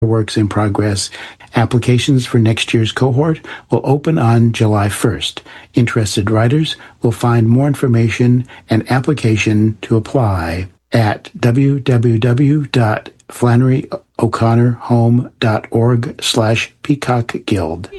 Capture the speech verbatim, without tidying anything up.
Works in progress. Applications for next year's cohort will open on July first. Interested writers will find more information and application to apply at w w w dot flannery o'connor home dot org slash peacock guild.